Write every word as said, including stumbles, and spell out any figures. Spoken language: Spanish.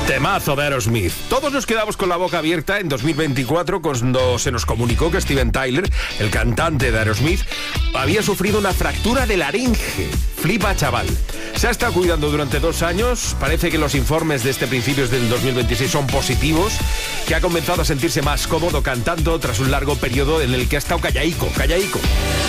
Temazo de Aerosmith. Todos nos quedamos con la boca abierta en dos mil veinticuatro cuando se nos comunicó que Steven Tyler, el cantante de Aerosmith, había sufrido una fractura de laringe. Flipa, chaval. Se ha estado cuidando durante dos años. Parece que los informes de este principios del dos mil veintiséis son positivos, que ha comenzado a sentirse más cómodo cantando tras un largo periodo en el que ha estado callaico, callaico.